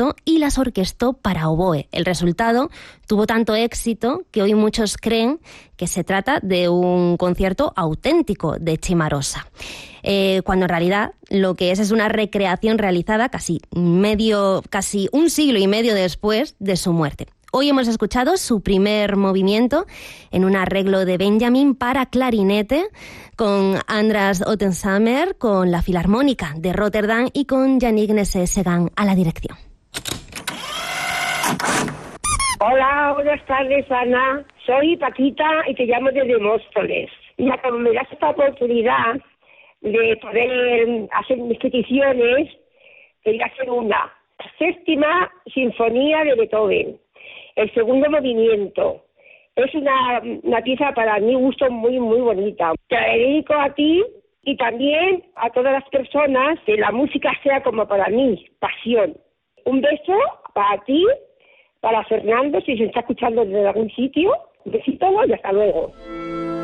concierto y las orquestó para oboe. El resultado tuvo tanto éxito que hoy muchos creen que se trata de un concierto auténtico de Cimarosa, cuando en realidad lo que es una recreación realizada casi un siglo y medio después de su muerte. Hoy hemos escuchado su primer movimiento en un arreglo de Benjamin para clarinete con Andras Ottensamer, con la Filarmónica de Rotterdam y con Yannick Nézet-Séguin a la dirección. Hola, buenas tardes, Ana. Soy Paquita y te llamo desde Móstoles. Mira, como me das esta oportunidad de poder hacer mis peticiones, te voy a hacer una séptima sinfonía de Beethoven. El segundo movimiento. Es una pieza para mi gusto muy, muy bonita. Te la dedico a ti y también a todas las personas que la música sea como para mí, pasión. Un beso para ti, para Fernando, si se está escuchando desde algún sitio. Un besito y hasta luego.